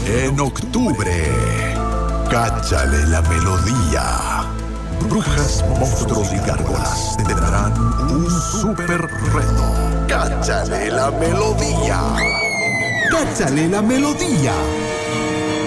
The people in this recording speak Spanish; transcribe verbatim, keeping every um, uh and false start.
En octubre, cáchale la melodía. Brujas, monstruos y gárgolas tendrán un super reto. ¡Cáchale la melodía! ¡Cáchale la melodía!